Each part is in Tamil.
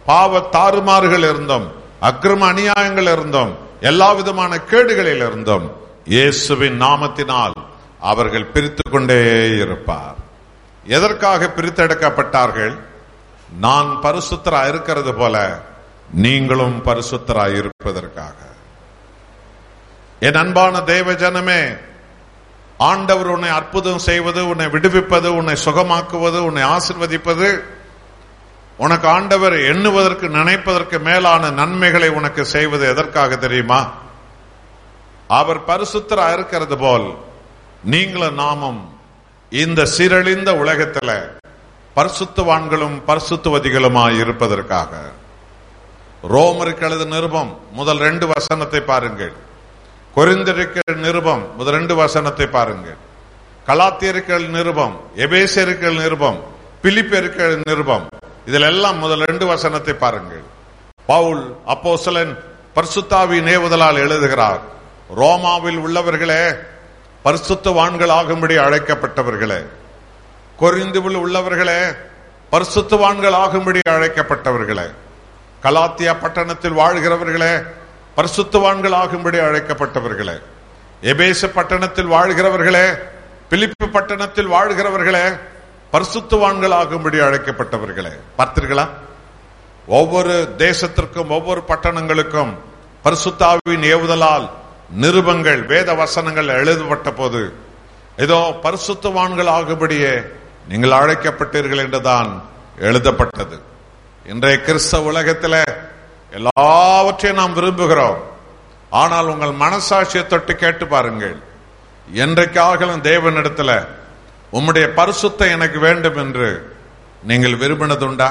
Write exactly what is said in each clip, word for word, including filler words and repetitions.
பாவ தாறுமாறுகள் இருந்தோம், அக்கிரம அநியாயங்கள் இருந்தோம், எல்லா விதமான கேடுகளில் இருந்தோம். இயேசுவின் நாமத்தினால் அவர்கள் பிரித்துக் கொண்டே இருப்பார். எதற்காக பிரித்தெடுக்கப்பட்டார்கள்? நான் பரிசுத்தராய் இருக்கிறது போல நீங்களும் பரிசுத்தராய் இருப்பதற்காக. என் அன்பான தேவ ஜனமே, ஆண்டவர் உன்னை அற்புதம் செய்வது, உன்னை விடுவிப்பது, உன்னை சுகமாக்குவது, உன்னை ஆசீர்வதிப்பது, உனக்கு ஆண்டவர் எண்ணுவதற்கு நினைப்பதற்கு மேலான நன்மைகளை உனக்கு செய்வது எதற்காக தெரியுமா? அவர் பரிசுத்தராய் இருக்கிறது போல் நீங்களும் நாமும் இந்த சீரழிந்த உலகத்துல பரிசுத்தவான்களும் பரிசுத்தவதிகளுமாய் இருப்பதற்காக. ரோமருக்கு எழுதின நிருபம் முதல் ரெண்டு வசனத்தை பாருங்கள். கொரிந்தியருக்கு நிருபம் முதல் ரெண்டு வசனத்தை பாருங்கள். கலாத்தியருக்கு நிருபம், எபேசியருக்கு நிருபம், பிலிப்பியருக்கு நிருபம், இதில் எல்லாம் முதல் ரெண்டு வசனத்தை பாருங்கள். பவுல் அப்போஸ்தலன் பரிசுத்தாவியின் ஏவுதலால் எழுதுகிறார், ரோமாவில் உள்ளவர்களே, பரிசுத்தவான்கள் ஆகும்படி அழைக்கப்பட்டவர்களே, கொரிந்தியில் உள்ளவர்களே, பரிசுத்தவான்கள் ஆகும்படி அழைக்கப்பட்டவர்களே, கலாத்தியா பட்டணத்தில் வாழ்கிறவர்களே, பரிசுத்தவான்கள் ஆகும்படி அழைக்கப்பட்டவர்களே, எபேச பட்டணத்தில் வாழ்கிறவர்களே, பிலிப்பி பட்டணத்தில் வாழ்கிறவர்களே, பரிசுத்தவான்கள் ஆகும்படி அழைக்கப்பட்டவர்களே. பார்த்தீர்களா? ஒவ்வொரு தேசத்திற்கும் ஒவ்வொரு பட்டணங்களுக்கும் பரிசுத்தாவின் ஏவுதலால் நிருபங்கள், வேத வசனங்கள் எழுதப்பட்ட போது ஏதோ பரிசுத்தவான்கள் ஆகும்படியே நீங்கள் அழைக்கப்பட்டீர்கள் என்றுதான் எழுதப்பட்டது. இன்றைய கிறிஸ்தவ உலகத்தில் எல்லாவற்றையும் நாம் விரும்புகிறோம். ஆனால் உங்கள் மனசாட்சியை தொட்டு கேட்டு பாருங்கள், என்றைக்காக தேவனிடத்துல உம்முடைய பரிசுத்தம் எனக்கு வேண்டும் என்று நீங்கள் விரும்பினதுண்டா?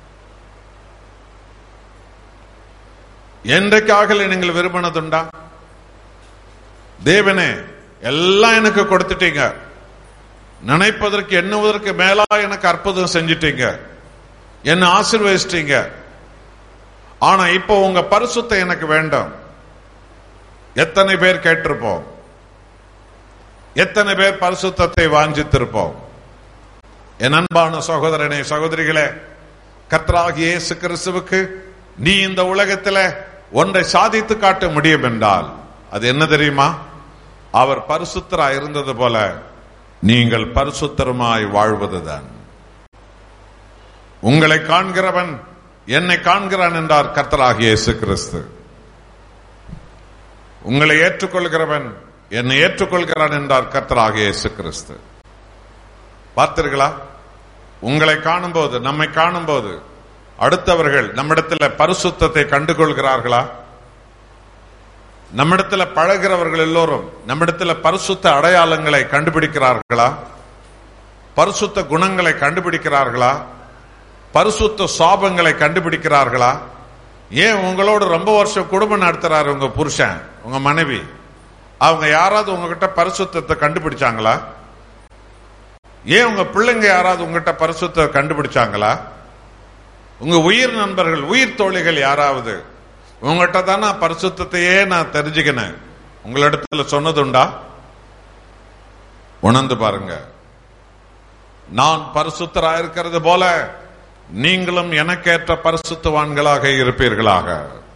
என்றைக்காக நீங்கள் விரும்பினதுண்டா? தேவனே, எல்லாம் எனக்கு கொடுத்துட்டீங்க, நினைப்பதற்கு எண்ணுவதற்கு மேலா எனக்கு அற்புதம் செஞ்சிட்டீங்க, என்ன ஆசீர்வதிச்சிட்டீங்க, ஆனா இப்போ உங்க பரிசுத்தம் எனக்கு வேண்டும். எத்தனை பேர் கேட்டிருப்போம்? எத்தனை பேர் பரிசுத்தத்தை வாஞ்சித்திருப்போம்? என் அன்பான சகோதரனே, சகோதரிகளே, கர்த்தராகிய இயேசு கிறிஸ்துவுக்கு நீ இந்த உலகத்தில் ஒன்றை சாதித்து காட்ட முடியும் என்றால் அது என்ன தெரியுமா? அவர் பரிசுத்தராய் இருந்தது போல நீங்கள் பரிசுத்தருமாய் வாழ்வதுதான். உங்களை காண்கிறவன் என்னை காண்கிறான் என்றார் கர்த்தராகிய இயேசு கிறிஸ்து. உங்களை ஏற்றுக்கொள்கிறவன் என்னை ஏற்றுக்கொள்கிறான் என்றார் கர்த்தராகிய இயேசு கிறிஸ்து. பார்த்தீர்களா? உங்களை காணும் போது, நம்மை காணும் போது அடுத்தவர்கள் நம்மிடத்தில் பரிசுத்தத்தை கண்டுகொள்கிறார்களா? நம்மிடத்தில் பழகிறவர்கள் எல்லோரும் நம்மிடத்தில் பரிசுத்த அடையாளங்களை கண்டுபிடிக்கிறார்களா? பரிசுத்த குணங்களை கண்டுபிடிக்கிறார்களா? பரிசுத்த சாபங்களை கண்டுபிடிக்கிறார்களா? ஏன் உங்களோட ரொம்ப வருஷம் குடும்பம் நடத்துறாரு உங்க புருஷன், உங்க மனைவி, அவங்க யாராவது உங்ககிட்ட பரிசுத்தத்தை கண்டுபிடிச்சாங்களா? ஏன் உங்க பிள்ளைங்க யாராவது உங்ககிட்ட பரிசுத்தத்தை கண்டுபிடிச்சாங்களா? உங்க உயிர் நண்பர்கள், உயிர் தோழிகள் யாராவது உங்ககிட்ட தான் நான் பரிசுத்தையே நான் தெரிஞ்சுக்கினேன் உங்களிடத்துல சொன்னதுண்டா? உணர்ந்து பாருங்க. நான் பரிசுத்தராயிருக்கிறது போல நீங்களும் எனக்கேற்ற பரிசுத்தவான்களாக இருப்பீர்களாக.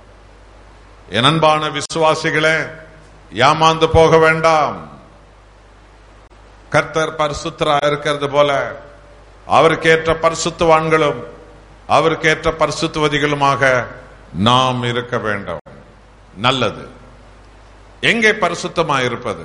என் அன்பான விசுவாசிகளே, ஏமாந்து போக வேண்டாம். கர்த்தர் பரிசுத்தராயிருக்கிறது போல அவருக்கேற்ற பரிசுத்தவான்களும் அவருக்கேற்ற பரிசுத்தவதிகளுமாக நாம் இருக்க வேண்டும். நல்லது. எங்கே பரிசுத்தமாயிருப்பது?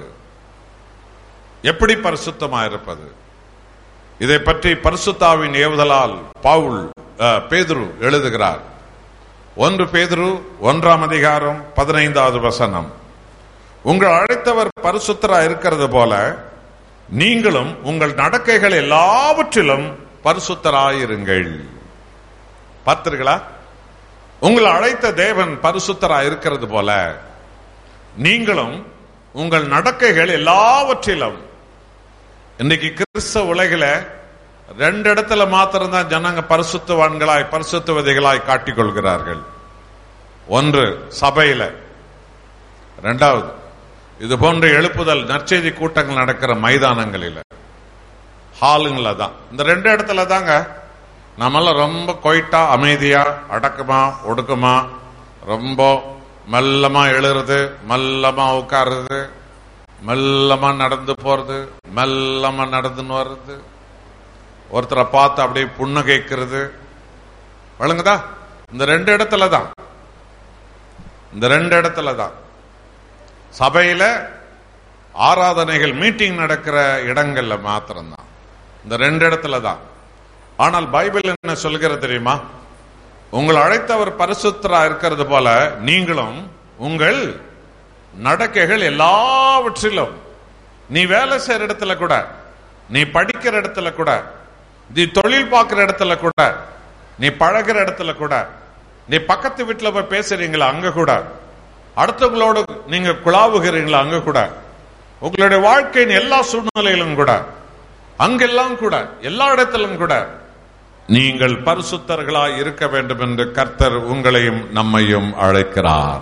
எப்படி பரிசுத்தமாயிருப்பது? இதை பற்றி பரிசுத்தாவின் ஏவுதலால் பவுல் பேதுரு எழுதுகிறார். ஒன்று பேதுரு ஒன்றாம் அதிகாரம் பதினைந்தாவது வசனம், உங்கள் அழைத்தவர் பரிசுத்தராய் இருக்கிறது போல நீங்களும் உங்கள் நடக்கைகள் எல்லாவற்றிலும் பரிசுத்தராயிருங்கள். பார்த்தீர்களா? உங்களை அழைத்த தேவன் பரிசுத்தராய் இருக்கிறது போல நீங்களும் உங்கள் நடக்கைகள் எல்லாவற்றிலும். இன்னைக்கு கிறிஸ்தவ உலகில ரெண்டு இடத்துல மாத்திரம்தான் ஜனங்க பரிசுத்தவான்களாய் பரிசுத்தவதிகளாய் காட்டிக்கொள்கிறார்கள். ஒன்று சபையில, இரண்டாவது இது போன்ற எழுப்புதல் நற்செய்தி கூட்டங்கள் நடக்கிற மைதானங்களில், ஹாலுங்கள தான். இந்த ரெண்டு இடத்துல தாங்க நம்மெல்லாம் ரொம்ப கொயிட்டா அமைதியா அடக்கமா ஒடுக்கமா ரொம்ப மெல்லமா எழுறது, மெல்லமா உட்காருறது, மெல்லமா நடந்து போறது, மெல்லமா நடந்துன்னு வர்றது, ஒருத்தரை பார்த்து அப்படியே புன்னகைக்கிறது. வழங்குதா? இந்த ரெண்டு இடத்துல தான் இந்த ரெண்டு இடத்துல தான் சபையில ஆராதனைகள் மீட்டிங் நடக்கிற இடங்கள்ல மாத்திரம்தான், இந்த ரெண்டு இடத்துல தான். ஆனால் பைபிள் என்ன சொல்கிறது தெரியுமா? உங்கள் அழைத்தவர் பரிசுத்தரா இருக்கிறது போல நீங்களும் உங்கள் நடக்கைகள் எல்லாவற்றிலும், நீ வேலை செய்யற இடத்துல கூட, நீ படிக்கிற இடத்துல கூட, நீ தொழில் பார்க்கிற இடத்துல கூட, நீ பழகிற இடத்துல கூட, நீ பக்கத்து வீட்டுல போய் பேசுறீங்களா அங்க கூட, அடுத்தவங்களோடு நீங்க குழாவுகிறீங்களா அங்க கூட, உங்களுடைய வாழ்க்கையின் எல்லா சூழ்நிலையிலும் கூட, அங்கெல்லாம் கூட, எல்லா இடத்திலும் கூட நீங்கள் பரிசுத்தர்களாய் இருக்க வேண்டும் என்று கர்த்தர் உங்களையும் நம்மையும் அழைக்கிறார்.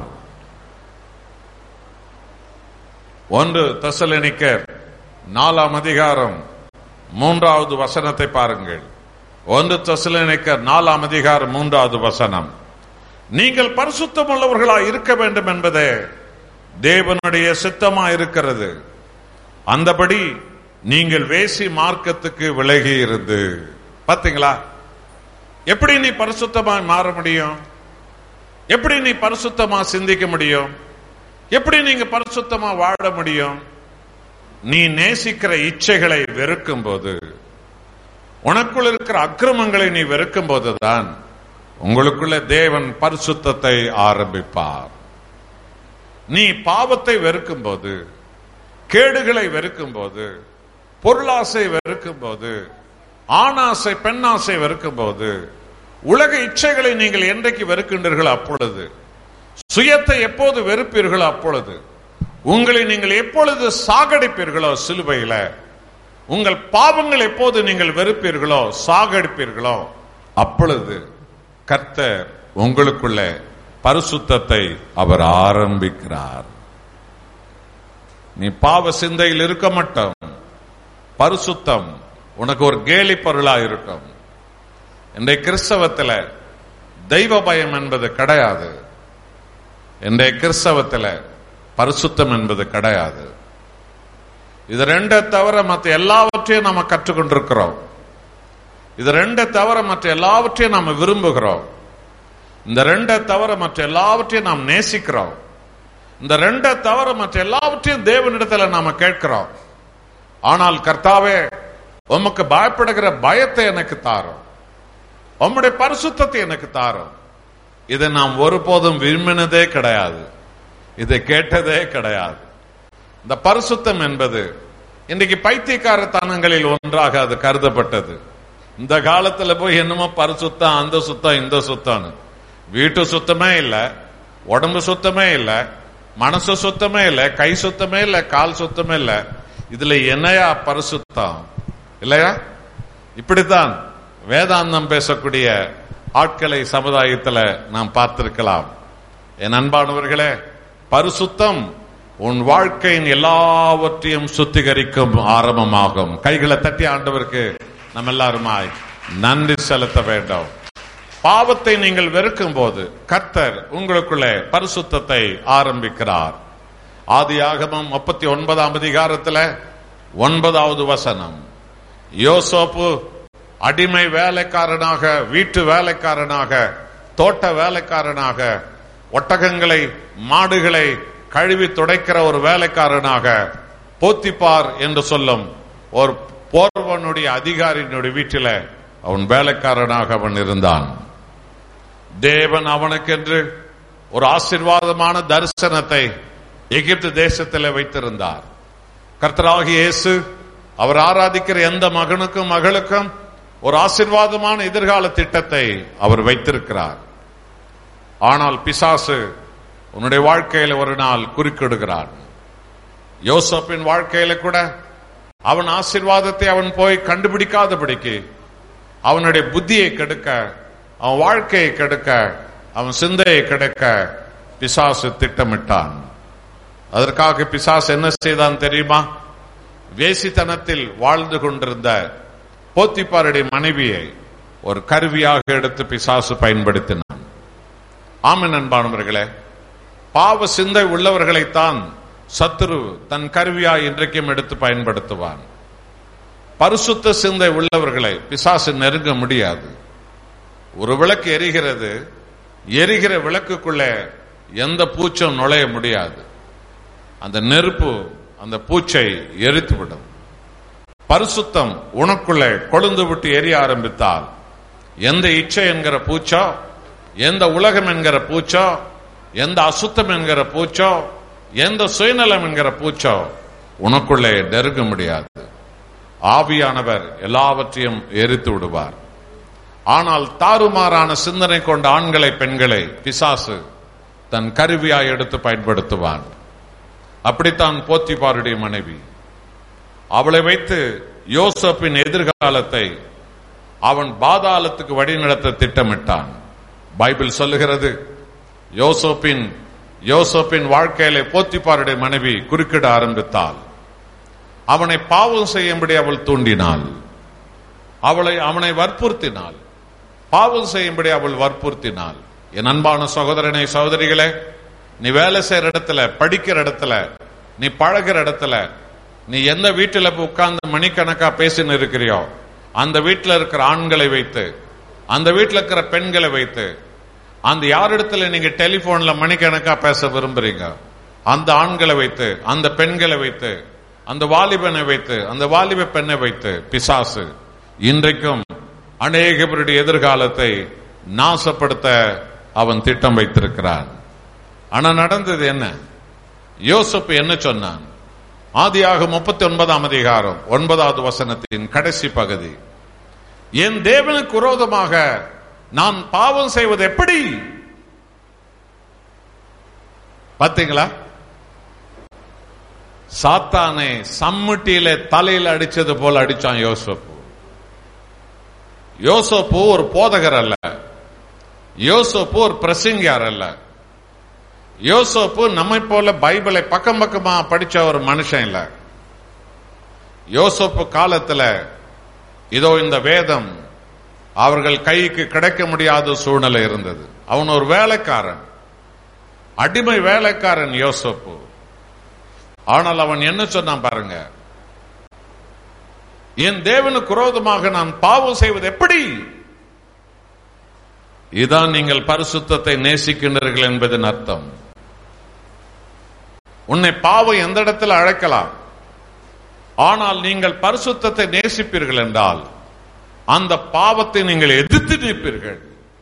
ஒன்று தெசலோனிக்கேயர் நாலாம் அதிகாரம் மூன்றாவது வசனத்தை பாருங்கள். ஒன்று தெசலோனிக்கேயர் நாலாம் அதிகாரம் மூன்றாவது வசனம். நீங்கள் பரிசுத்தம் உள்ளவர்களாய் இருக்க வேண்டும் என்பதே தேவனுடைய சித்தமா இருக்கிறது. அந்தபடி நீங்கள் வேசி மார்க்கத்துக்கு விலகி இருந்து. பாத்தீங்களா? எப்படி நீ பரிசுத்தமாய் மாற முடியும்? எப்படி நீ பரிசுத்தமா சிந்திக்க முடியும்? எப்படி நீங்க பரிசுத்தமா வாழ முடியும்? நீ நேசிக்கிற இச்சைகளை வெறுக்கும் போது, உனக்குள் இருக்கிற அக்கிரமங்களை நீ வெறுக்கும் போதுதான் உங்களுக்குள்ள தேவன் பரிசுத்தத்தை ஆரம்பிப்பார். நீ பாவத்தை வெறுக்கும் போது, கேடுகளை வெறுக்கும் போது, பொருளாசை வெறுக்கும் போது, ஆணாசை பெண்ணாசை வெறுக்கும் போது, உலக இச்சைகளை நீங்கள் என்றைக்கு வெறுக்கின்றீர்களோ அப்பொழுது, சுயத்தை எப்போது வெறுப்பீர்களோ அப்பொழுது, உங்களை நீங்கள் எப்பொழுது சாகடிப்பீர்களோ சிலுவையில, உங்கள் பாவங்கள் எப்போது நீங்கள் வெறுப்பீர்களோ சாகடிப்பீர்களோ அப்பொழுது கர்த்தர் உங்களுக்குள்ள பரிசுத்தத்தை அவர் ஆரம்பிக்கிறார். நீ பாவ சிந்தையில் இருக்க மாட்டோம். பரிசுத்தம் உனக்கு ஒரு கேலி பொருளா இருக்கும். இன்றைய கிறிஸ்தவத்துல தெய்வ பயம் என்பது கிடையாது. இன்றைய கிறிஸ்தவத்துல பரிசுத்தம் என்பது கிடையாது. இது ரெண்டை தவிர மற்ற எல்லாவற்றையும் நாம கற்றுக்கொண்டிருக்கிறோம். இது ரெண்டை தவிர மற்ற எல்லாவற்றையும் நாம விரும்புகிறோம். இந்த ரெண்டை தவிர மற்ற எல்லாவற்றையும் நாம் நேசிக்கிறோம். இந்த ரெண்டை தவிர மற்ற எல்லாவற்றையும் தேவனிடத்துல நாம கேட்கிறோம். ஆனால் கர்த்தாவே, உமக்கு பயப்படுகிற பயத்தை எனக்கு தாரும், உம்முடைய பரிசுத்தத்தை எனக்கு தாரும். இதை நாம் ஒருபோதும் விரும்பினதே கிடையாது, இதை கேட்டதே கிடையாது. இந்த பரிசுத்தம் என்பது இன்றைக்கு பைத்தியக்காரத்தனங்களில் ஒன்றாக அது கருதப்பட்டது. இந்த காலத்துல போய் என்னமோ பரிசுத்தம், அந்த சுத்தம், இந்த சுத்தம், வீட்டு சுத்தமே இல்ல, உடம்பு சுத்தமே இல்ல, மனசு சுத்தமே இல்ல, கை சுத்தமே இல்ல, கால் சுத்தமே இல்ல, இதுல என்னையா பரிசுத்தம் இல்லையா? இப்படித்தான் வேதாந்தம் பேசக்கூடிய ஆட்களை சமுதாயத்தில் நாம் பார்த்திருக்கலாம். என் அன்பானவர்களே, பரிசுத்தம் உன் வாழ்க்கையின் எல்லாவற்றையும் சுத்திகரிக்கும் ஆரம்பமாகும். கைகளை தட்டி ஆண்டவருக்கு நம்ம எல்லாருமாய் நன்றி செலுத்த வேண்டும். பாவத்தை நீங்கள் வெறுக்கும் போது கர்த்தர் உங்களுக்குள்ளே பரிசுத்தத்தை ஆரம்பிக்கிறார். ஆதியாகமம் முப்பத்தி ஒன்பதாம் அதிகாரத்தில் ஒன்பதாவது வசனம். யோசேப்பு அடிமை வேலைக்காரனாக, வீட்டு வேலைக்காரனாக, தோட்ட வேலைக்காரனாக, ஒட்டகங்களை மாடுகளை கழுவி துடைக்கிற ஒரு வேலைக்காரனாக, போத்திபார் என்று சொல்லும் ஒரு போர்வனுடைய அதிகாரியினுடைய வீட்டில அவன் வேலைக்காரனாக அவன் இருந்தான். தேவன் அவனுக்கென்று ஒரு ஆசீர்வாதமான தரிசனத்தை எகிப்து தேசத்தில் வைத்திருந்தார். கர்த்தராகிய இயேசு அவர் ஆராதிக்கிற எந்த மகனுக்கும் மகளுக்கும் ஒரு ஆசீர்வாதமான எதிர்கால திட்டத்தை அவர் வைத்திருக்கிறார். ஆனால் பிசாசு உன்னுடைய வாழ்க்கையில ஒரு நாள் குறுக்கிடுகிறான். யோசேப்பின் வாழ்க்கையில கூட அவன் ஆசீர்வாதத்தை அவன் போய் கண்டுபிடிக்காதபடிக்கு அவனுடைய புத்தியை கெடுக்க, அவன் வாழ்க்கையை கெடுக்க, அவன் சிந்தையை கெடுக்க பிசாசு திட்டமிட்டான். அதற்காக பிசாசு என்ன செய்தான் தெரியுமா? வேசித்தனத்தில் வாழ்ந்து கொண்டிருந்த போத்திபாருடைய மனைவியை ஒரு கருவியாக எடுத்து பிசாசு பயன்படுத்தினான். ஆமென் அன்பானவர்களே, பாவ சிந்தை உள்ளவர்களைத்தான் சத்துரு தன் கருவியாய் இன்றைக்கும் எடுத்து பயன்படுத்துவான். பரிசுத்த சிந்தை உள்ளவர்களை பிசாசு நெருங்க முடியாது. ஒரு விளக்கு எரிகிறது, எரிகிற விளக்குக்குள்ளே எந்த பூச்சும் நுழைய முடியாது. அந்த நெருப்பு அந்த பூச்சை எரித்துவிடும். பரிசுத்தம் உனக்குள்ளே கொழுந்து விட்டு எரிய ஆரம்பித்தால் எந்த இச்சை என்கிற பூச்சோ, எந்த உலகம் என்கிற பூச்சோ, எந்த அசுத்தம் என்கிற பூச்சோ, எந்த சுயநலம் என்கிற பூச்சோ உனக்குள்ளே நெருங்க முடியாது. ஆவியானவர் எல்லாவற்றையும் எரித்து விடுவார். ஆனால் தாறுமாறான சிந்தனை கொண்ட ஆண்களை பெண்களை பிசாசு தன் கருவியாய் எடுத்து பயன்படுத்துவான். அப்படித்தான் போத்திபாருடைய மனைவி, அவளை வைத்து யோசேப்பின் எதிர்காலத்தை அவன் பாதாளத்துக்கு வழிநடத்த திட்டமிட்டான். பைபிள் சொல்லுகிறது, யோசேப்பின் யோசேப்பின் வாழ்க்கையிலே போத்திபாருடைய மனைவி குறுக்கிட ஆரம்பித்தாள். அவனை பாவம் செய்யும்படி அவள் தூண்டினாள். அவளை அவனை வற்புறுத்தினாள். பாவம் செய்யும்படி அவள் வற்புறுத்தினாள். என் அன்பான சகோதரனை சகோதரிகளே, நீ வேலை செய்யற இடத்துல, படிக்கிற இடத்துல, நீ பழகிற இடத்துல, நீ எந்த வீட்டில உட்கார்ந்து மணிக்கணக்கா பேசின்னு இருக்கிறியோ அந்த வீட்டில் இருக்கிற ஆண்களை வைத்து, அந்த வீட்டில் இருக்கிற பெண்களை வைத்து, அந்த யாரிடத்துல நீங்க டெலிபோன்ல மணிக்கணக்கா பேச விரும்புறீங்க அந்த ஆண்களை வைத்து, அந்த பெண்களை வைத்து, அந்த வாலிபனை வைத்து, அந்த வாலிப பெண்ணை வைத்து பிசாசு இன்றைக்கும் அநேக பேருடைய எதிர்காலத்தை நாசப்படுத்த அவன் திட்டம் வைத்திருக்கிறான். ஆனா நடந்தது என்ன? யோசேப்பு என்ன சொன்னான்? ஆதியாக முப்பத்தி ஒன்பதாம் அதிகாரம் ஒன்பதாவது வசனத்தின் கடைசி பகுதி, என் தேவனுக்கு விரோதமாக நான் பாவம் செய்வது எப்படி? பாத்தீங்களா? சாத்தானை சம்முட்டியில தலையில் அடிச்சது போல அடிச்சான் யோசேப்பு. யோசேப்பு ஒரு போதகர் அல்ல, யோசேப்பு ஒரு பிரசங்கியார் அல்ல, யோசேப்பு நம்மை போல பைபிளை பக்கம் பக்கமா படிச்ச ஒரு மனுஷன் இல்ல. யோசேப்பு காலத்துல இதோ இந்த வேதம் அவர்கள் கைக்கு கிடைக்க முடியாத சூழ்நிலை இருந்தது. அவன் ஒரு வேலைக்காரன், அடிமை வேலைக்காரன் யோசேப்பு. ஆனால் அவன் என்ன சொன்னான் பாருங்க, என் தேவனுக்கு விரோதமாக நான் பாவம் செய்வது எப்படி? இதான் நீங்கள் பரிசுத்தத்தை நேசிக்கின்றீர்கள் என்பதன் அர்த்தம். உன்னை பாவம் எந்த இடத்துல அழைக்கலாம், ஆனால் நீங்கள் பரிசுத்தத்தை நேசிப்பீர்கள் என்றால் அந்த பாவத்தை நீங்கள் எதிர்த்து நிற்பீர்கள்.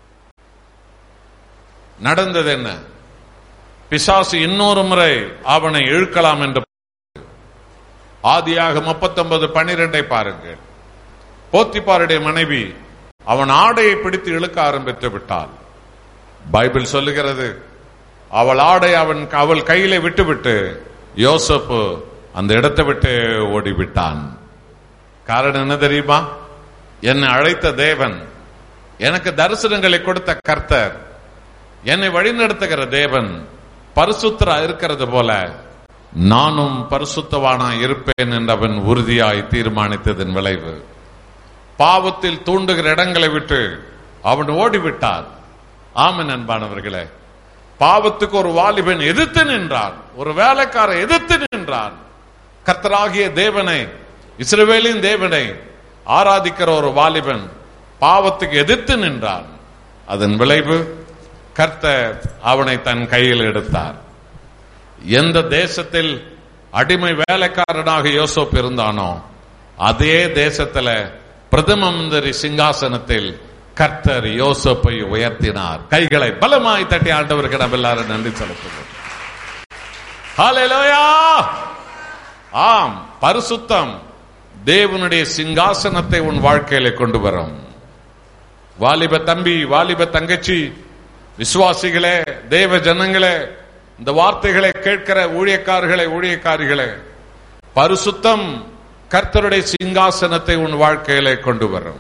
நடந்தது என்ன? பிசாசு இன்னொரு முறை அவனை இழுக்கலாம் என்று ஆதியாக முப்பத்தி ஒன்பது பனிரெண்டை பாருங்கள். போத்திபாருடைய மனைவி அவன் ஆடையை பிடித்து இழுக்க ஆரம்பித்து விட்டாள். பைபிள் சொல்லுகிறது, அவள் ஆடை அவன் அவள் கையில விட்டுவிட்டு யோசேப்பு அந்த இடத்தை விட்டு ஓடிவிட்டான். காரணம் என்ன தெரியுமா? என்னை அழைத்த தேவன், எனக்கு தரிசனங்களை கொடுத்த கர்த்தர், என்னை வழிநடத்துகிற தேவன் பரிசுத்தரா இருக்கிறது போல நானும் பரிசுத்தவானா இருப்பேன் என்றவன் உறுதியாய் தீர்மானித்ததன் விளைவு பாவத்தில் தூண்டுகிற இடங்களை விட்டு அவன் ஓடிவிட்டான். ஆமென் அன்பானவர்களே, பாவத்துக்கு ஒரு வாலிபன் எதிர்த்து நின்றான், ஒரு வேலைக்கார எதிர்த்து நின்றான். கர்த்தராகிய தேவனை, இஸ்ரவேலின் தேவனை ஆராதிக்கிற ஒரு வாலிபன் பாவத்துக்கு எதிர்த்து நின்றான். அதன் விளைவு கர்த்தர் அவனை தன் கையில் எடுத்தார். எந்த தேசத்தில் அடிமை வேலைக்காரனாக யோசேப்பு இருந்தானோ அதே தேசத்துல பிரதம மந்திரி சிங்காசனத்தில் கர்த்தர் யோசேப்பை உயர்த்தினார். கைகளை பலமாய் தட்டி ஆண்டவருக்கு நாம் எல்லாரும் நன்றி செலுத்துவோம். ஹல்லேலூயா! ஆம், பரிசுத்தம் தேவனுடைய சிங்காசனத்தை உன் வாழ்க்கையில கொண்டு வரும். வாலிப தம்பி, வாலிப தங்கச்சி, விசுவாசிகளே, தேவ ஜனங்களே, இந்த வார்த்தைகளை கேட்கிற ஊழியக்காரர்களே, ஊழியக்காரிகளே, பரிசுத்தம் கர்த்தருடைய சிங்காசனத்தை உன் வாழ்க்கையில கொண்டு வரும்.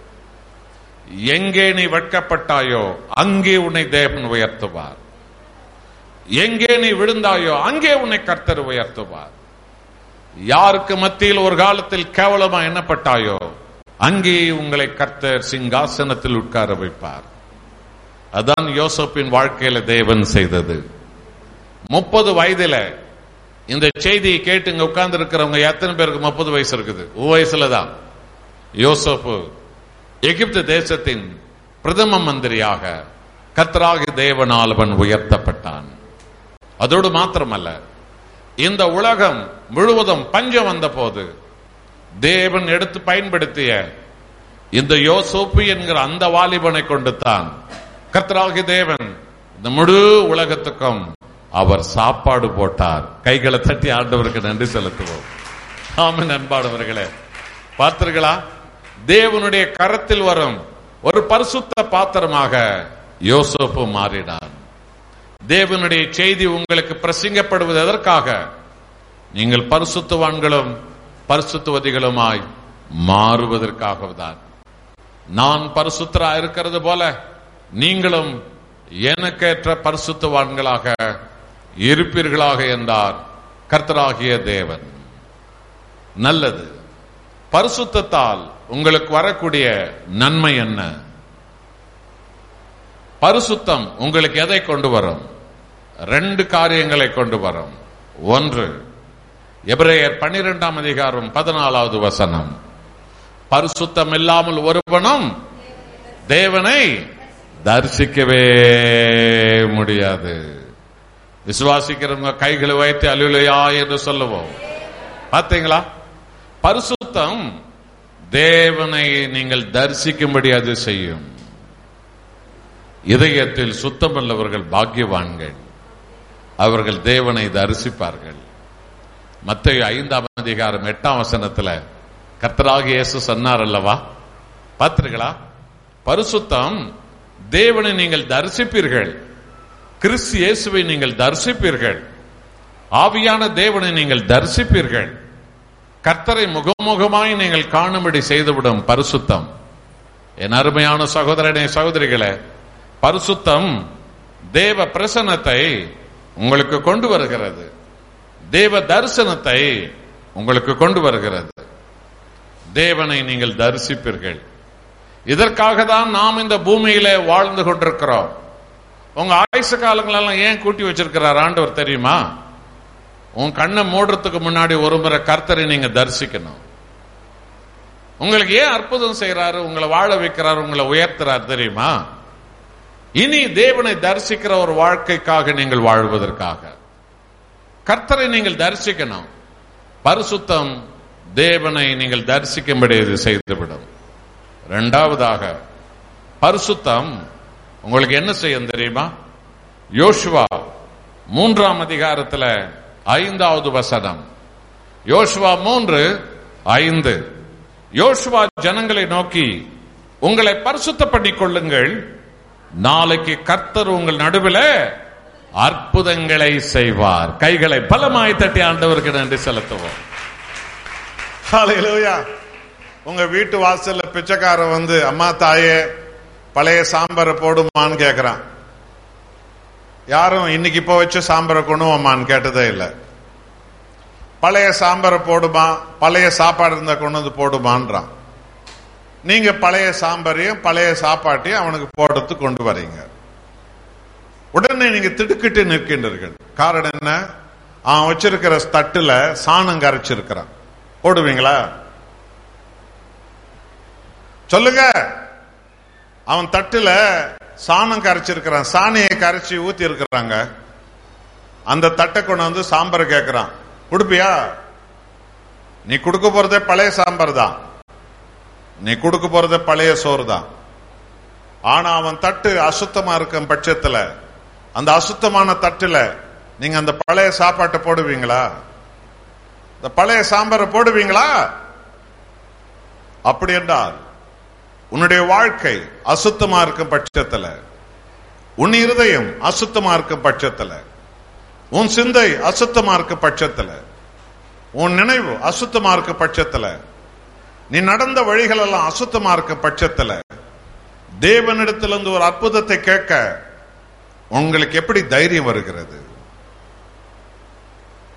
எங்கே நீ வெட்கப்பட்டாயோ அங்கே உன்னை தேவன் உயர்த்துவார். எங்கே நீ விழுந்தாயோ அங்கே உன்னை கர்த்தர் உயர்த்துவார். யாருக்கு மத்தியில் ஒரு காலத்தில் கேவலமா எண்ணப்பட்டாயோ அங்கே உங்களை கர்த்தர் சிங்காசனத்தில் உட்கார வைப்பார். அதான் யோசேப்பின் வாழ்க்கையில தேவன் செய்தது. முப்பது வயதுல இந்த செய்தியை கேட்டு இங்க உட்கார்ந்து இருக்கிறவங்க எத்தனை பேருக்கு முப்பது வயசு இருக்குது? வயசுலதான் யோசேப்பு எகிப்து தேசத்தின் பிரதம மந்திரியாக கர்த்தராகிய தேவனால் அவன் உயர்த்தப்பட்டான். அதோடு மாத்திரமல்ல, இந்த உலகம் முழுவதும் பஞ்சம் வந்த போது தேவன் எடுத்து பயன்படுத்திய இந்த யோசேப்பு என்கிற அந்த வாலிபனை கொண்டு தான் கர்த்தராகிய தேவன் இந்த முழு உலகத்துக்கும் அவர் சாப்பாடு போட்டார். கைகளை தட்டி ஆண்டவருக்கு நன்றி செலுத்துவோம். ஆமென். அன்பானவர்களே, பார்த்தீர்களா? தேவனுடைய கரத்தில் வரும் ஒரு பரிசுத்த பாத்திரமாக யோசேப்பு மாறினான். தேவனுடைய செய்தி உங்களுக்கு பிரசங்கப்படுவது எதற்காக? நீங்கள் பரிசுத்தவான்களும் பரிசுத்தவதிகளுமாய் மாறுவதற்காகத்தான். நான் பரிசுத்தரா இருக்கிறது போல நீங்களும் எனக்கேற்ற பரிசுத்தவான்களாக இருப்பீர்களாக என்றார் கர்த்தராகிய தேவன். நல்லது. பரிசுத்தத்தால் உங்களுக்கு வரக்கூடிய நன்மை என்ன? பரிசுத்தம் உங்களுக்கு எதை கொண்டு வரும்? ரெண்டு காரியங்களை கொண்டு வரும். ஒன்று, எபிரேயர் பன்னிரெண்டாம் அதிகாரம் பதினாலாவது வசனம், பரிசுத்தம் இல்லாமல் ஒருவனும் தேவனை தரிசிக்கவே முடியாது. விசுவாசிக்கிறவங்க கைகளை வைத்து அல்லேலூயா என்று சொல்லுவோம். பார்த்தீங்களா? பரிசுத்தம் தேவனை நீங்கள் தரிசிக்கும்படி அது செய்யும். இதயத்தில் சுத்தமுள்ளவர்கள் பாக்கியவான்கள், அவர்கள் தேவனை தரிசிப்பார்கள். மத்தேயு ஐந்தாம் அதிகாரம் எட்டாம் வசனத்துல கர்த்தராகிய இயேசு சொன்னார் அல்லவா? பார்த்தீர்களா? பரிசுத்தம் தேவனை நீங்கள் தரிசிப்பீர்கள். கிறிஸ்து இயேசுவை நீங்கள் தரிசிப்பீர்கள். ஆவியான தேவனை நீங்கள் தரிசிப்பீர்கள். கர்த்தரை முகமுகமாய் நீங்கள் காணும்படி செய்துவிடும் பரிசுத்தம். என் அருமையான சகோதரனே, சகோதரிகளே, பரிசுத்தம் தேவ பிரசன்னத்தை உங்களுக்கு கொண்டு வருகிறது. தேவ தரிசனத்தை உங்களுக்கு கொண்டு வருகிறது. தேவனை நீங்கள் தரிசிப்பீர்கள். இதற்காக தான் நாம் இந்த பூமியில வாழ்ந்து கொண்டிருக்கிறோம். உங்க ஆயுச காலங்களெல்லாம் ஏன் கூட்டி வச்சிருக்கிறார் ஆண்டவர் தெரியுமா? உன் கண்ணை மூடுறதுக்கு முன்னாடி ஒரு முறை கர்த்தரை நீங்க தரிசிக்கணும். உங்களுக்கு ஏன் அற்புதம் செய்யறாரு, உங்களை வாழ வைக்கிறார், உங்களை உயர்த்துறார் தெரியுமா? இனி தேவனை தரிசிக்கிற ஒரு வாழ்க்கைக்காக நீங்கள் வாழ்வதற்காக கர்த்தரை நீங்கள் தரிசிக்கணும். பரிசுத்தம் தேவனை நீங்கள் தரிசிக்கும்படி இது செய்துவிடும். இரண்டாவதாக, பரிசுத்தம் உங்களுக்கு என்ன செய்யும் தெரியுமா? யோசுவா மூன்றாம் அதிகாரத்துல ஐந்தாவது வசனம், யோசுவா மூன்று ஐந்து. யோசுவா ஜனங்களை நோக்கி, உங்களை பரிசுத்த பண்ணிக் கொள்ளுங்கள், நாளைக்கு கர்த்தர் உங்கள் நடுவில் அற்புதங்களை செய்வார். கைகளை பலமாய் தட்டி ஆண்டவருக்கு நன்றி செலுத்துவோம். ஹல்லேலூயா. உங்க வீட்டு வாசல்ல பிச்சைக்காரன் வந்து, அம்மா தாயே பழைய சாம்பாரை போடுமான்னு கேக்குறான். யாரும் இன்னைக்கு இப்ப வச்சு சாம்பாரை கொண்டுவான்னு கேட்டதே இல்லை. பழைய சாம்பாரை போடுமா, பழைய சாப்பாடு இருந்தா கொண்டு வந்து போடுமான்றான். நீங்க பழைய சாம்பாரையும் பழைய சாப்பாட்டையும் அவனுக்கு போடுறது கொண்டு வரீங்க. உடனே நீங்க திடுக்கிட்டு நிற்கின்றீர்கள். காரணம் என்ன? அவன் வச்சிருக்கிற தட்டுல சாணம் கரைச்சிருக்கிறான். போடுவீங்களா? சொல்லுங்க. அவன் தட்டுல சாணம் கரைச்சிருக்கிறான், சாணியை கரைச்சி ஊத்தி இருக்கிறாங்க. அந்த தட்டை கொண்டு வந்து சாம்பார் கேட்கிறான், கொடுப்பியா? நீ கொடுக்க போறதே பழைய சாம்பார் தான், நீ கொடுக்க போறதே பழைய சோறு தான். ஆனா அவன் தட்டு அசுத்தமா இருக்கும் பட்சத்துல அந்த அசுத்தமான தட்டுல நீங்க அந்த பழைய சாப்பாட்டை போடுவீங்களா? இந்த பழைய சாம்பாரை போடுவீங்களா? அப்படி என்றால் உன்னுடைய வாழ்க்கை அசுத்தமா இருக்கும் பட்சத்துல, உன் இருதயம் அசுத்தமா இருக்கும் பட்சத்துல, உன் சிந்தை அசுத்தமா இருக்கும் பட்சத்துல, உன் நினைவு அசுத்தமா இருக்கும் பட்சத்துல, நீ நடந்த வழிகள் எல்லாம் அசுத்தமா இருக்கும் பட்சத்துல, தேவனிடத்திலிருந்து ஒரு அற்புதத்தை கேட்க உங்களுக்கு எப்படி தைரியம் வருகிறது?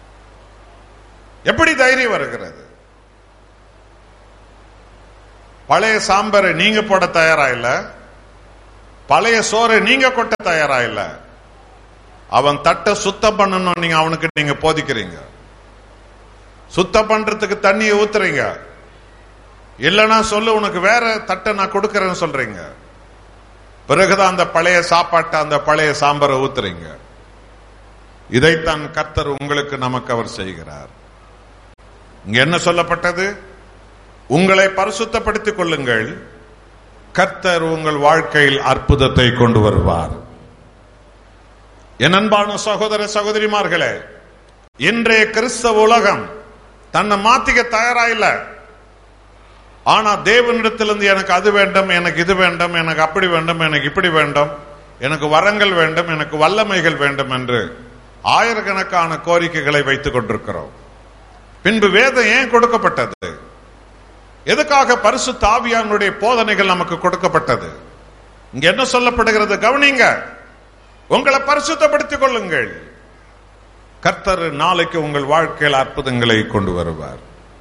எப்படி தைரியம் வருகிறது? பழைய சாம்பாரை நீங்க போட தயாரா இல்ல, பழைய சோறை நீங்க கொட்ட தயாரா இல்ல. அவன் தட்டை சுத்தம் பண்ணணும், நீங்க அவனுக்கு நீங்க போதிக்கிறீங்க. சுத்தம் பண்றதுக்கு தண்ணியை ஊத்துறீங்க. இல்லைன்னா சொல்லு, உனக்கு வேற தட்டை நான் கொடுக்கறேன்னு சொல்றீங்க. பிறகுதான் அந்த பழைய சாப்பாட்டை, அந்த பழைய சாம்பாரை ஊத்துறீங்க. இதைத்தான் கர்த்தர் உங்களுக்கு நமக்கு அவர் செய்கிறார். இங்க என்ன சொல்லப்பட்டது? உங்களை பரிசுத்தப்படுத்திக் கொள்ளுங்கள், கர்த்தர் உங்கள் வாழ்க்கையில் அற்புதத்தை கொண்டு வருவார். என் அன்பான சகோதர சகோதரிமார்களே, இன்றைய கிறிஸ்தவ உலகம் தன்னை மாத்திக்க தயாரா இல்ல. ஆனா தேவனிடத்திலிருந்து எனக்கு அது வேண்டும், எனக்கு இது வேண்டும், எனக்கு அப்படி வேண்டும், எனக்கு இப்படி வேண்டும், எனக்கு வரங்கள் வேண்டும், எனக்கு வல்லமைகள் வேண்டும் என்று ஆயிரக்கணக்கான கோரிக்கைகளை வைத்துக் கொண்டிருக்கிறோம். பின்பு வேதம் ஏன் கொடுக்கப்பட்டது? எதுக்காக பரிசுத்த ஆவியானுடைய போதனைகள் நமக்கு கொடுக்கப்பட்டது? இங்க என்ன சொல்லப்படுகிறது கவனிங்க. உங்களை பரிசுத்தப்படுத்திக் கொள்ளுங்கள், கர்த்தர் நாளைக்கு உங்கள் வாழ்க்கையில் அற்புதங்களை கொண்டு வருவார்.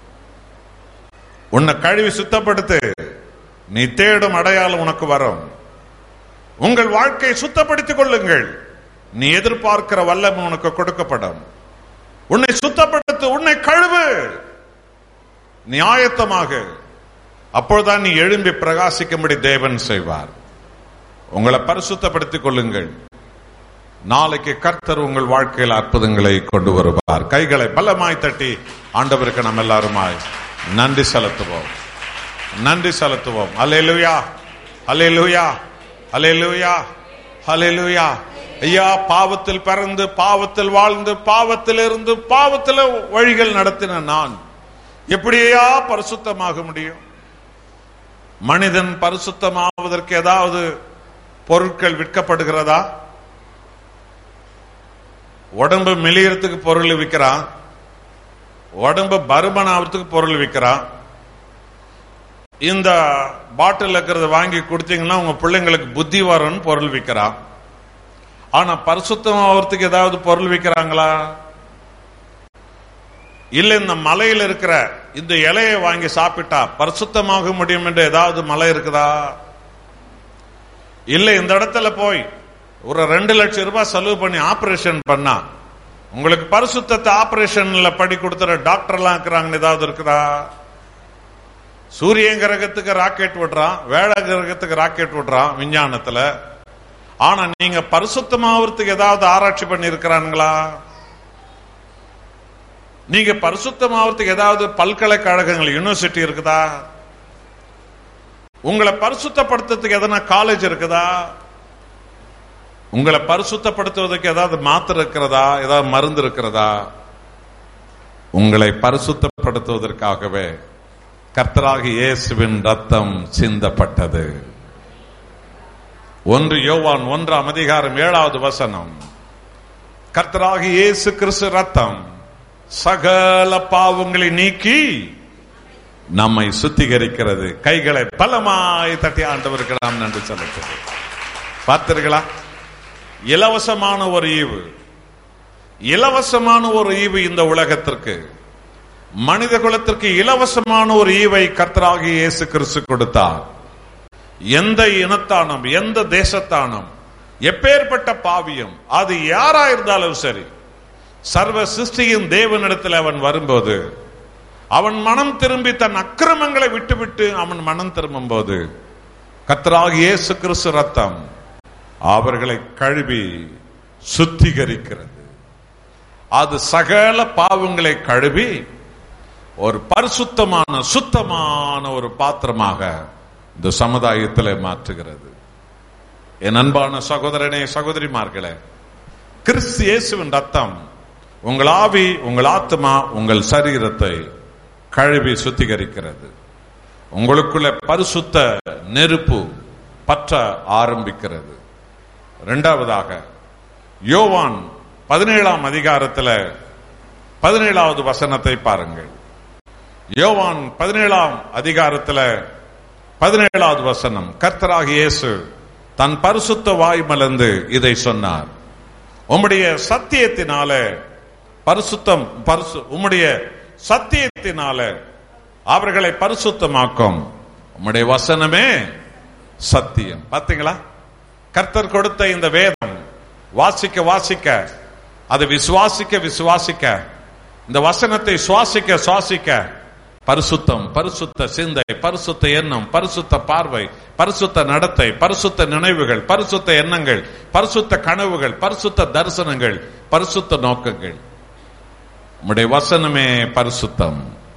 உன்னை கழுவி சுத்தப்படுத்து, நீ தேடும் அடையாளம் உனக்கு வரும். உங்கள் வாழ்க்கையை சுத்தப்படுத்திக் கொள்ளுங்கள், நீ எதிர்பார்க்கிற வல்லமை உனக்கு கொடுக்கப்படும். உன்னை சுத்தப்படுத்து, உன்னை கழுவு, நீ ஆயத்தமாக. அப்பொழுதுதான் நீ எழும்பி பிரகாசிக்கும்படி தேவன் செய்வார். உங்களை பரிசுத்தப்படுத்திக் கொள்ளுங்கள், நாளைக்கு கர்த்தர் உங்கள் வாழ்க்கையில் அற்புதங்களை கொண்டு வருவார். கைகளை பலமாய் தட்டி ஆண்டவருக்கு நம்ம எல்லாருமாய் நன்றி செலுத்துவோம், நன்றி செலுத்துவோம். அல்லேலூயா, அல்லேலூயா, அல்லேலூயா, அல்லேலூயா. ஐயா, பாவத்தில் பிறந்து பாவத்தில் வாழ்ந்து பாவத்தில் இருந்து பாவத்தில் வழிகள் நடத்தின நான் எப்படியா பரிசுத்தமாக முடியும்? மனிதன் பரிசுத்தமாவதற்கு ஏதாவது பொருட்கள் விற்கப்படுகிறதா? உடம்பு மெலியறதுக்கு பொருள் விற்கிறான், உடம்பு பருமன் ஆகிறதுக்கு பொருள் விற்கிறான். இந்த பாட்டில் இருக்கிறத வாங்கி கொடுத்தீங்கன்னா உங்க பிள்ளைங்களுக்கு புத்தி வரும்னு பொருள் விற்கிறான். ஆனா பரிசுத்தம் ஆகிறதுக்கு ஏதாவது பொருள் விற்கிறாங்களா? இல்ல இந்த மலையில் இருக்கிற இந்த இலையை வாங்கி சாப்பிட்டா பரிசுத்தமாக முடியும் என்று ஏதாவது மலை இருக்குதா? இல்ல இந்த இடத்துல போய் ஒரு ரெண்டு லட்சம் ரூபாய் செலவு பண்ணி ஆபரேஷன் பண்ணா உங்களுக்கு பரிசுத்தத்தை ஆபரேஷன்ல படி கொடுத்துற டாக்டர் எல்லாம் இருக்கிறாங்கன்னு ஏதாவது இருக்குதா? சூரியன் கிரகத்துக்கு ராக்கெட் விடுறான், வேள கிரகத்துக்கு ராக்கெட் விடுறான் விஞ்ஞானத்துல. ஆனா நீங்க பரிசுத்தமாவதுக்கு ஏதாவது ஆராய்ச்சி பண்ணி இருக்கிறாங்களா? நீங்க பரிசுத்தமாவதுக்கு ஏதாவது பல்கலைக்கழகங்கள் யூனிவர்சிட்டி இருக்குதா? உங்களை பரிசுத்தப்படுத்துறதுக்கு எதனா காலேஜ் இருக்குதா? உங்களை பரிசுத்தப்படுத்துவதற்கு ஏதாவது மாத்திரை இருக்கிறதா? ஏதாவது மருந்து இருக்கிறதா? உங்களை பரிசுத்தப்படுத்துவதற்காகவே கர்த்தராகிய இயேசுவின் ரத்தம் சிந்தப்பட்டது. ஒன்று யோவான் ஒன்றாம் அதிகாரம் ஏழாவது வசனம். கர்த்தராகிய இயேசு கிறிஸ்து ரத்தம் சகல பாவங்களை நீக்கி நம்மை சுத்திகரிக்கிறது. கைகளை பலமாய் தட்டி ஆண்டவருக்கு நாம் நன்றி செலுத்துகிறோம். பார்த்தீர்களா? இலவசமான ஒரு ஈவு, இலவசமான ஒரு ஈவு இந்த உலகத்திற்கு, மனித குலத்திற்கு இலவசமான ஒரு ஈவை கர்த்தராகிய இயேசு கிறிஸ்து கொடுத்தார். எந்த இனத்தானும் எந்த தேசத்தானும் எப்பேற்பட்ட பாவியம் அது யாரா இருந்தாலும் சரி, சர்வ சிருஷ்டியின் தேவனிடத்தில் அவன் வரும்போது, அவன் மனம் திரும்பி தன் அக்கிரமங்களை விட்டுவிட்டு அவன் மனம் திரும்பும் போது கர்த்தராகிய இயேசு கிறிஸ்து ரத்தம் அவர்களை கழுவி சுத்திகரிக்கிறது. அது சகல பாவங்களை கழுவி ஒரு பரிசுத்தமான சுத்தமான ஒரு பாத்திரமாக இந்த சமுதாயத்தில் மாற்றுகிறது. என் அன்பான சகோதரனே சகோதரிமார்களே, கிறிஸ்து இயேசுவின் ரத்தம் உங்கள் ஆவி, உங்கள் ஆத்மா, உங்கள் சரீரத்தை கழுவி சுத்திகரிக்கிறது. உங்களுக்குள்ள பரிசுத்த நெருப்பு பற்ற ஆரம்பிக்கிறது. இரண்டாவதாக யோவான் பதினேழாம் அதிகாரத்தில் பதினேழாவது வசனத்தை பாருங்கள். யோவான் பதினேழாம் அதிகாரத்தில் பதினேழாவது வசனம். கர்த்தராகிய இயேசு தன் பரிசுத்த வாய் மலர்ந்து இதை சொன்னார். உம்முடைய சத்தியத்தினால பரிசுத்தம் பரிசு உம்முடைய சத்தியத்தினால அவர்களை பரிசுத்தமாக்கும். உம்முடைய வசனமே சத்தியம். பாத்தீங்களா? கர்த்தர் கொடுத்த இந்த வேதம் வாசிக்க வாசிக்க, அதை விசுவாசிக்க விசுவாசிக்க, இந்த வசனத்தை சுவாசிக்க சுவாசிக்க பரிசுத்தம், பரிசுத்த சிந்தை, பரிசுத்த எண்ணம், பரிசுத்த பார்வை, பரிசுத்த நடத்தை, பரிசுத்த நினைவுகள், பரிசுத்த எண்ணங்கள், பரிசுத்த கனவுகள், பரிசுத்த தரிசனங்கள், பரிசுத்த நோக்கங்கள். உம்முடைய வசனமே பரிசுத்தம்.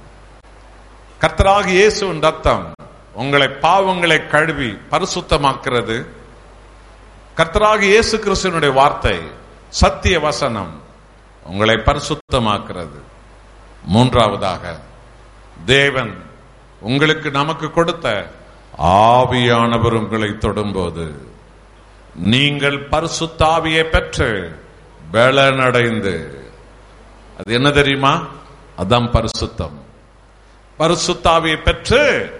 கர்த்தராகிய இயேசுவின் ரத்தம் உங்களை பாவங்களை கழுவி பரிசுத்தமாக்குறது. கர்த்தராகிய இயேசு கிறிஸ்துவினுடைய வார்த்தை சத்திய வசனம் உங்களை பரிசுத்தமாக்குறது. மூன்றாவதாக, தேவன் உங்களுக்கு நமக்கு கொடுத்த ஆவியானவர் உங்களை தொடும்போது நீங்கள் பரிசுத்த ஆவியை பெற்று பலனடைந்து, அது என்ன தெரியுமா? அதான் பரிசுத்தம். பரிசுத்த ஆவியை பெற்று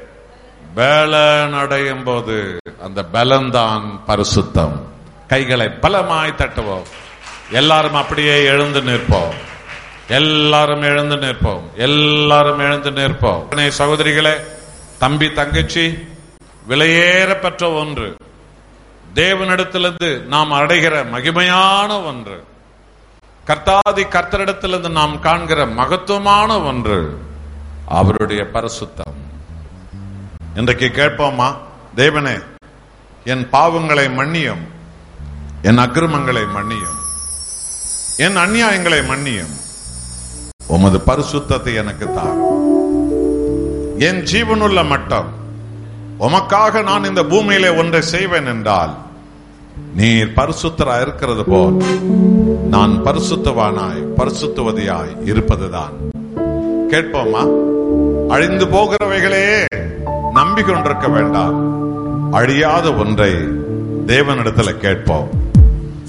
பலனடையும் போது அந்த பலன்தான் பரிசுத்தம். கைகளை பலமாய் தட்டுவோம். எல்லாரும் அப்படியே எழுந்து நிற்போம். எல்லாரும் எழுந்து நிற்போம். எல்லாரும் எழுந்து நிற்போம். சகோதரிகளே, தம்பி தங்கச்சி, விலையேற பெற்ற ஒன்று, தேவனிடத்திலிருந்து நாம் அடைகிற மகிமையான ஒன்று, கர்த்தாதி கர்த்தரிடத்திலிருந்து நாம் காண்கிற மகத்துவமான ஒன்று, அவருடைய பரிசுத்தம். இன்றைக்கு கேட்போமா? தேவனே, என் பாவங்களை மன்னியும், என் அக்கிரமங்களை மன்னியும், என் அநியாயங்களை மன்னியும், உமது பரிசுத்தத்தை எனக்கு தார். என் ஜீவனுள்ள மட்டம் உமக்காக நான் இந்த பூமியிலே ஒன்றை செய்வேன் என்றால், நீர் பரிசுத்தராய் இருக்கிறது போல் நான் பரிசுத்தவானாய் பரிசுத்தவதியாய் இருப்பதுதான். கேட்போமா? அழிந்து போகிறவைகளே நம்பிக்கொண்டிருக்க வேண்டாம், அழியாத ஒன்றை தேவனிடத்தில் கேட்போம்.